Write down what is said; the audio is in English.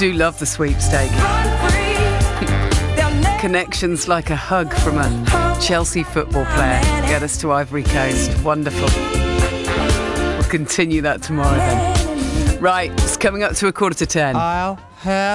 do love the sweepstake. Connections like a hug from a Chelsea football player get us to Ivory Coast. Wonderful. We'll continue that tomorrow then. Right, it's coming up to 9:45. I'll have